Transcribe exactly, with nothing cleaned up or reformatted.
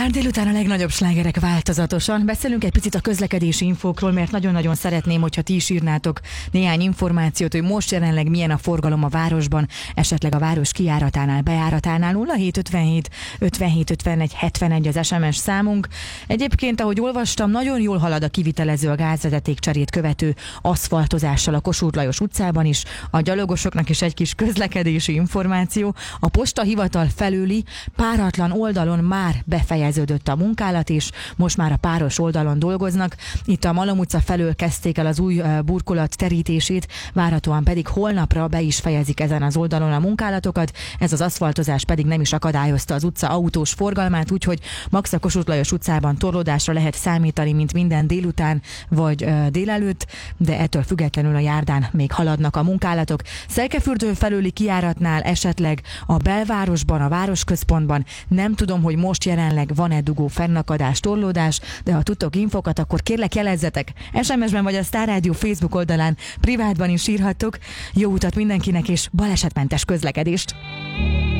Már délután a legnagyobb slágerek változatosan. Beszélünk egy picit a közlekedési infókról, mert nagyon-nagyon szeretném, hogyha ti is írnátok néhány információt, hogy most jelenleg milyen a forgalom a városban, esetleg a város kijáratánál, bejáratánál. nulla hét ötvenhét ötvenhét ötvenegy hetvenegy az es em es számunk. Egyébként, ahogy olvastam, nagyon jól halad a kivitelező a gázvezetékcserét követő aszfaltozással a Kossuth Lajos utcában is. A gyalogosoknak is egy kis közlekedési információ. A postahivatal felüli páratlan oldalon már befejeződött a munkálat is, most már a páros oldalon dolgoznak. Itt a Malom utca felől kezdték el az új burkolat terítését, várhatóan pedig holnapra be is fejezik ezen az oldalon a munkálatokat. Ez az aszfaltozás pedig nem is akadályozta az utca autós forgalmát, úgyhogy max a Kossuth Lajos utcában torlódásra lehet számítani, mint minden délután vagy ö, délelőtt, de ettől függetlenül a járdán még haladnak a munkálatok. Székelyfürdő felüli kijáratnál esetleg a belvárosban, a városközpontban nem tudom, hogy most jelenleg van-e dugó, fennakadás, torlódás, de ha tudtok infokat, akkor kérlek jelezzetek. es em es-ben vagy a Star Rádió Facebook oldalán privátban is írhattok. Jó utat mindenkinek és balesetmentes közlekedést!